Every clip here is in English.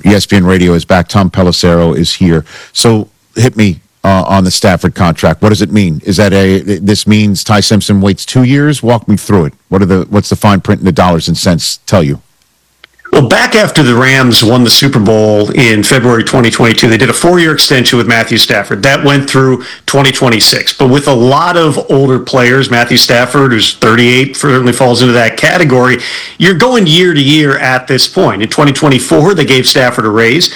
ESPN Radio is back. Tom Pelissero is here. So hit me on the Stafford contract. What does it mean? Is that this means Ty Simpson waits 2 years? Walk me through it. What's the fine print in the dollars and cents tell you? Well, back after the Rams won the Super Bowl in February 2022, they did a 4-year extension with Matthew Stafford. That went through 2026. But with a lot of older players, Matthew Stafford, who's 38, certainly falls into that category, you're going year to year at this point. In 2024, they gave Stafford a raise.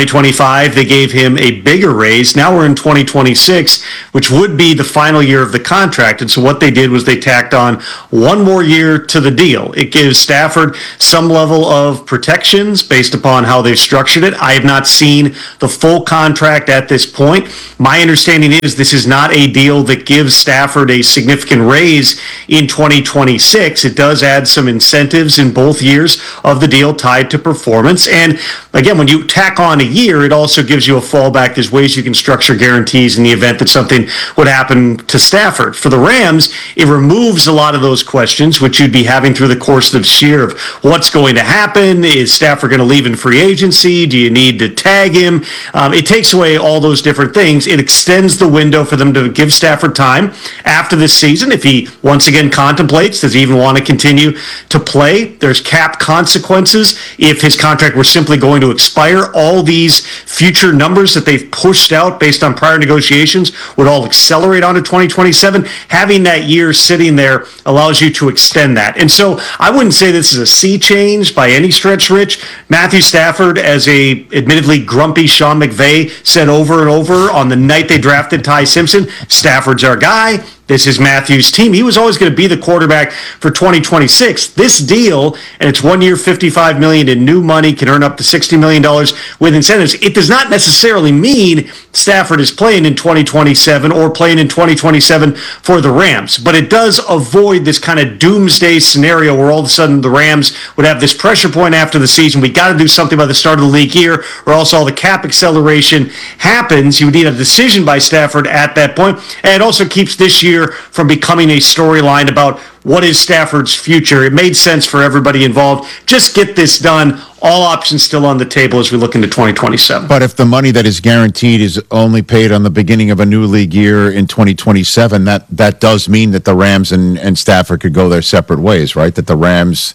2025, they gave him a bigger raise. Now we're in 2026, which would be the final year of the contract. And so what they did was they tacked on 1 more year to the deal. It gives Stafford some level of protections based upon how they've structured it. I have not seen the full contract at this point. My understanding is this is not a deal that gives Stafford a significant raise in 2026. It does add some incentives in both years of the deal tied to performance. And again, when you tack on a year, it also gives you a fallback. There's ways you can structure guarantees in the event that something would happen to Stafford. For the Rams, it removes a lot of those questions, which you'd be having through the course of this year of what's going to happen. Is Stafford going to leave in free agency? Do you need to tag him? It takes away all those different things. It extends the window for them to give Stafford time after this season. If he once again contemplates, does he even want to continue to play? There's cap consequences. If his contract were simply going to expire, all these future numbers that they've pushed out based on prior negotiations would all accelerate onto 2027. Having that year sitting there allows you to extend that. And so I wouldn't say this is a sea change by any stretch, Rich. Matthew Stafford, as a admittedly grumpy Sean McVay said over and over on the night they drafted Ty Simpson, Stafford's our guy. This is Matthew's team. He was always going to be the quarterback for 2026. This deal, and it's 1 year, $55 million in new money, can earn up to $60 million with incentives. It does not necessarily mean Stafford is playing in 2027 or playing in 2027 for the Rams, but it does avoid this kind of doomsday scenario where all of a sudden the Rams would have this pressure point after the season. We got to do something by the start of the league year, or else all the cap acceleration happens. You would need a decision by Stafford at that point, and it also keeps this year from becoming a storyline about what is Stafford's future. It made sense for everybody involved. Just get this done. All options still on the table as we look into 2027. But if the money that is guaranteed is only paid on the beginning of a new league year in 2027, that does mean that the Rams and Stafford could go their separate ways, right? That the Rams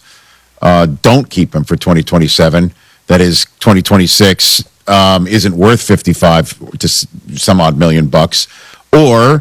don't keep him for 2027. That is, 2026 isn't worth 55 to some odd million bucks, or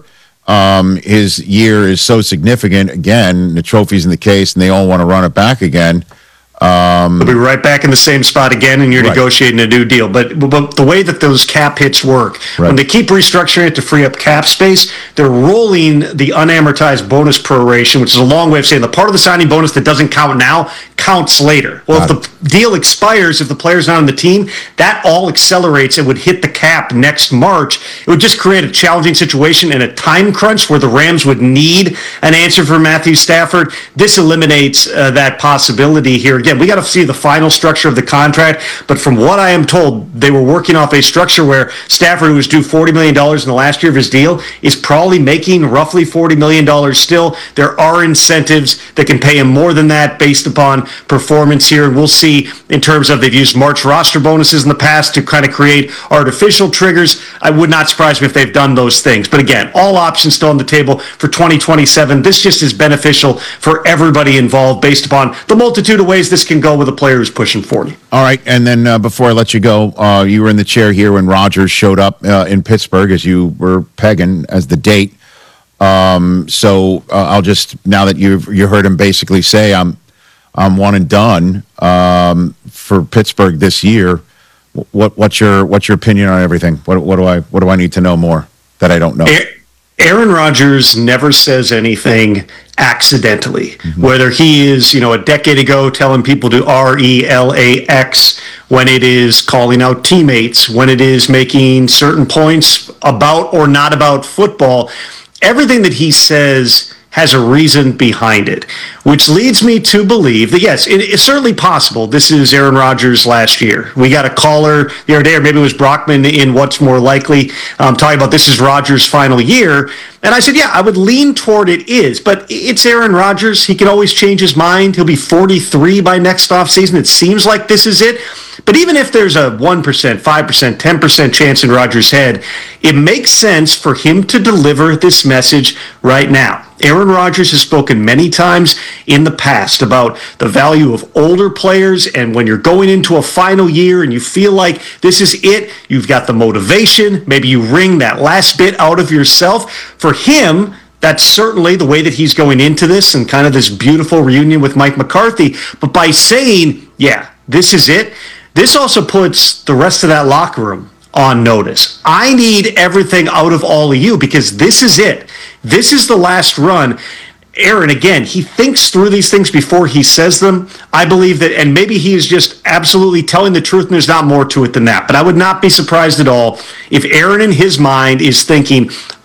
his year is so significant, again, the trophy's in the case, and they all want to run it back again. We'll be right back in the same spot again, and you're negotiating a new deal. But the way that those cap hits work, when they keep restructuring it to free up cap space, they're rolling the unamortized bonus proration, which is a long way of saying the part of the signing bonus that doesn't count now counts later. Well, if the deal expires, if the player's not on the team, that all accelerates and would hit the cap next March. It would just create a challenging situation and a time crunch where the Rams would need an answer for Matthew Stafford. This eliminates that possibility here. Again, we got to see the final structure of the contract, but from what I am told, they were working off a structure where Stafford, who was due $40 million in the last year of his deal, is probably making roughly $40 million still. There are incentives that can pay him more than that based upon performance here, and we'll see in terms of they've used March roster bonuses in the past to kind of create artificial triggers. I would not surprise me if they've done those things. But again, all options still on the table for 2027. This just is beneficial for everybody involved based upon the multitude of ways this can go with a player who's pushing 40. All right, and then before I let you go, you were in the chair here when Rodgers showed up in Pittsburgh, as you were pegging as the date. So I'll just, now that you heard him basically say I'm one and done for Pittsburgh this year, what's your opinion on everything? What do I need to know more that I don't know? Aaron Rodgers never says anything accidentally. Whether he is, a decade ago telling people to RELAX, when it is calling out teammates, when it is making certain points about or not about football, everything that he says has a reason behind it, which leads me to believe that, yes, it's certainly possible this is Aaron Rodgers' last year. We got a caller the other day, or maybe it was Brockman in What's More Likely, talking about this is Rodgers' final year. And I said, yeah, I would lean toward it is, but it's Aaron Rodgers. He can always change his mind. He'll be 43 by next offseason. It seems like this is it. But even if there's a 1%, 5%, 10% chance in Rodgers' head, it makes sense for him to deliver this message right now. Aaron Rodgers has spoken many times in the past about the value of older players, and when you're going into a final year and you feel like this is it, you've got the motivation, maybe you wring that last bit out of yourself. For him, that's certainly the way that he's going into this and kind of this beautiful reunion with Mike McCarthy. But by saying, yeah, this is it, this also puts the rest of that locker room on notice. I need everything out of all of you because this is it. This is the last run. Aaron, again, he thinks through these things before he says them. I believe that, and maybe he is just absolutely telling the truth and there's not more to it than that. But I would not be surprised at all if Aaron in his mind is thinking,